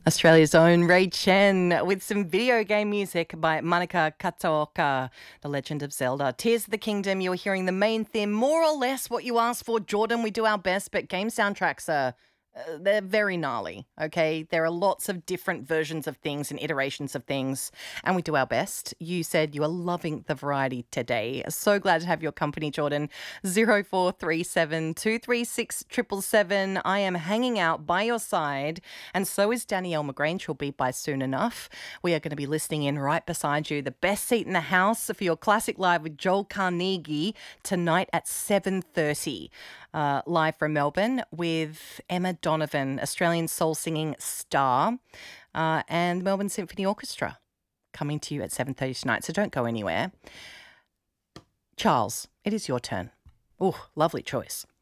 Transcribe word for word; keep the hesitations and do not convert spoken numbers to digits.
Australia's own Ray Chen with some video game music by Manika Kataoka, The Legend of Zelda. Tears of the Kingdom, you're hearing the main theme, more or less what you asked for. Jordan, we do our best, but game soundtracks are uh, they're very gnarly, okay? There are lots of different versions of things and iterations of things, and we do our best. You said you are loving the variety today. So glad to have your company, Jordan. zero four three seven, two three six, seven seven seven. I am hanging out by your side, and so is Danielle McGrange. She'll be by soon enough. We are going to be listening in right beside you. The best seat in the house for your Classic Live with Joel Carnegie tonight at seven thirty. Uh, live from Melbourne with Emma Donovan, Australian soul singing star, uh, and Melbourne Symphony Orchestra coming to you at seven thirty tonight. So don't go anywhere. Charles, it is your turn. Oh, lovely choice.